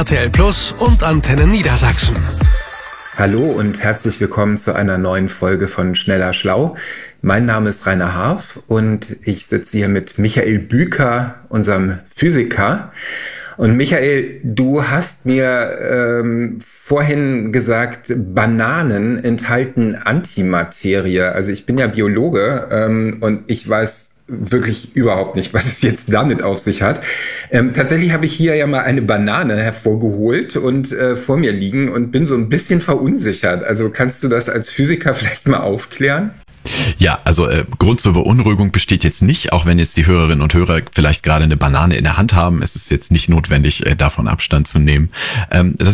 RTL Plus und Antenne Niedersachsen. Hallo und herzlich willkommen zu einer neuen Folge von Schneller Schlau. Mein Name ist Rainer Harf und ich sitze hier mit Michael Büker, unserem Physiker. Und Michael, du hast mir vorhin gesagt, Bananen enthalten Antimaterie. Also ich bin ja Biologe und ich weiß wirklich überhaupt nicht, was es jetzt damit auf sich hat. Tatsächlich habe ich hier ja mal eine Banane hervorgeholt und vor mir liegen und bin so ein bisschen verunsichert. Also kannst du das als Physiker vielleicht mal aufklären? Ja, also Grund zur Beunruhigung besteht jetzt nicht, auch wenn jetzt die Hörerinnen und Hörer vielleicht gerade eine Banane in der Hand haben. Es ist jetzt nicht notwendig, davon Abstand zu nehmen. Das